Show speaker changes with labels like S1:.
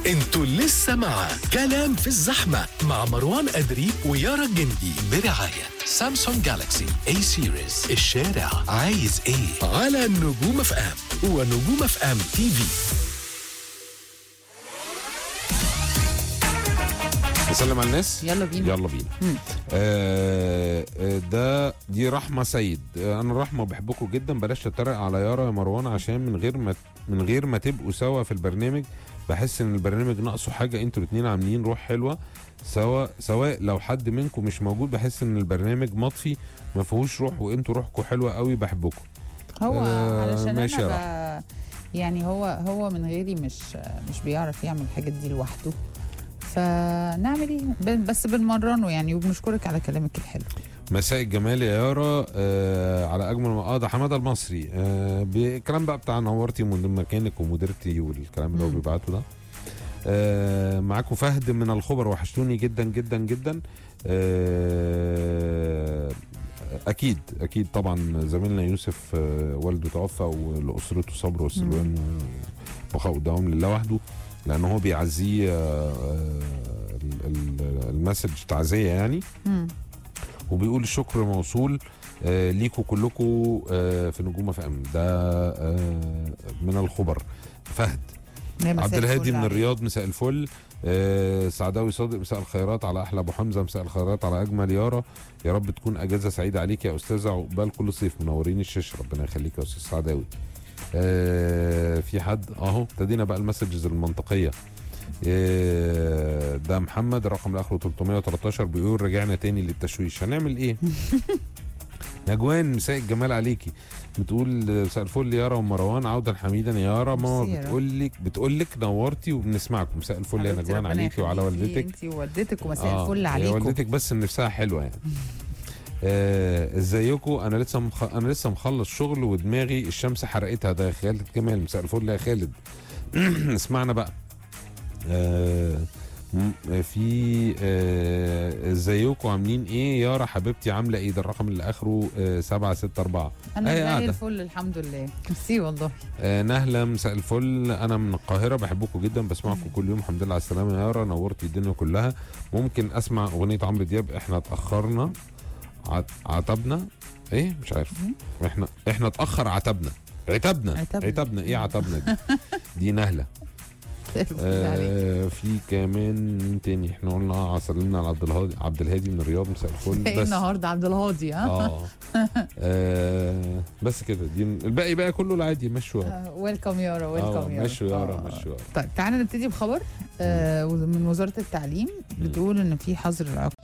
S1: انتوا لسه مع كلام في الزحمة مع مروان أدري ويارا الجندي برعاية سامسونج جالاكسي اي سيريز. الشارع عايز ايه على نجوم اف ام ونجوم اف ام تي في.
S2: نسلم على الناس.
S3: يلا بينا.
S2: يلا بينا. دي رحمة سيد. انا رحمة بحبكم جدا، بلاش تتريق على يارا يا مروان عشان من غير ما تبقوا سوا في البرنامج. بحس ان البرنامج ناقصه حاجة، انتوا الاتنين عاملين روح حلوة سواء لو حد منكم مش موجود. بحس ان البرنامج مطفي ما فيهوش روح، وانتوا روحكم حلوة قوي، بحبكم.
S3: هو علشان
S2: ماشي
S3: انا يعني هو من غيري مش بيعرف يعمل الحاجات دي لوحده، فنعمل ايه؟ بس بنمرنه يعني، وبنشكرك على كلامك الحلو.
S2: مساء الجمال يا يارا. على اجمل ما ده حماده المصري. بالكلام بقى بتاع نورتي من مكانك ومديرتي والكلام اللي هو بيبعته ده. معاكم فهد من الخبر، وحشتوني جدا جدا جدا. اكيد طبعا زميلنا يوسف والده توفى، ولاسرته صبر والسلوان وبقاء قدامهم لله وحده، لانه هو بيعزيه المسج تعزيه يعني. وبيقول الشكر موصول ليكوا كلكوا في نجوم اف ام. ده من الخبر فهد. عبد الهادي من الرياض، مساء الفل. سعداوي صادق، مساء الخيرات على احلى ابو حمزه، مساء الخيرات على اجمل يارا. يا رب تكون اجازه سعيده عليك يا استاذه، عقبال كل صيف. منورين الشاشه، ربنا يخليك يا استاذ سعداوي. في حد اهو ابتدينا بقى المسجز المنطقيه. ده محمد الرقم اللي اخره 313 بيقول رجعنا تاني للتشويش، هنعمل ايه؟ نجوان مساء الجمال عليكي، بتقول مساء الفل يارا ومروان، عودا حميدا يا يارا. ماما بتقول لك نورتي وبنسمعكم. مساء الفل يا نجوان عليكي وعلى والدتك.
S3: انت ووالدتك، ومساء الفل عليكم.
S2: والدتك بس نفسها حلوه يعني. ازيكم؟ انا لسه مخلص شغل ودماغي الشمس حرقتها. ده خالد كمال، مساء الفل يا خالد. اسمعنا بقى. في ازيكم عاملين ايه؟ يارا حبيبتي عامله ايه؟ ده الرقم اللي اخره 764.
S3: انا زي الفل الحمد لله، ميرسي والله.
S2: نهله مساء الفل، انا من القاهره، بحبكم جدا، بسمعكم كل يوم. الحمد لله على السلامه يا يارا، نورتي الدنيا كلها. ممكن اسمع اغنيه عمرو دياب احنا اتاخرنا عتبنا؟ ايه مش عارف. احنا اتاخر عتبنا ايه عتبنا دي؟ دي نهله. في كمان تاني احنا قلنا سلمنا على عبد الهادي من الرياض، مساء الفل.
S3: بس النهارده عبد الهادي
S2: بس كده، دي الباقي بقى كله العادي. مشوا
S3: ويلكم يارا، ويلكم يارا.
S2: مشوا يارا.
S3: طيب تعالى نبتدي بخبر من وزاره التعليم. بتقول ان في حظر